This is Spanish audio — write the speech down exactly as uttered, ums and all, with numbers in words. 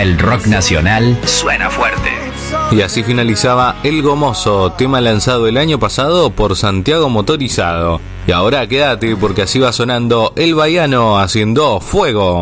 El rock nacional suena fuerte. Y así finalizaba El Gomoso, tema lanzado el año pasado por Santiago Motorizado. Y ahora quédate porque así va sonando El Baiano haciendo Fuego.